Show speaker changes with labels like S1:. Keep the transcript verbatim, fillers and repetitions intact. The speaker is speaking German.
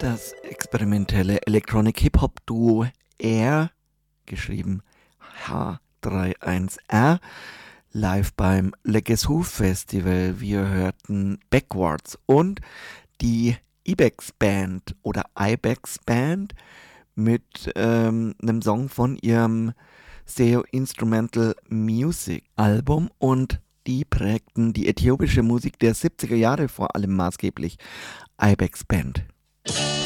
S1: Das experimentelle Electronic-Hip-Hop-Duo Air, geschrieben H eins R, live beim Le Guess Who Festival. Wir hörten Backwards und die Ibex Band oder Ibex Band mit ähm, einem Song von ihrem Seo Instrumental Music Album, und die prägten die äthiopische Musik der siebziger Jahre vor allem maßgeblich. Ibex Band.